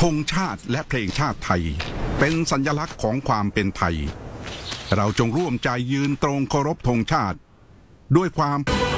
ธงชาติและเพลงชาติไทยเป็นสัญลักษณ์ของความเป็นไทยเราจงร่วมใจยืนตรงเคารพธงชาติด้วยความ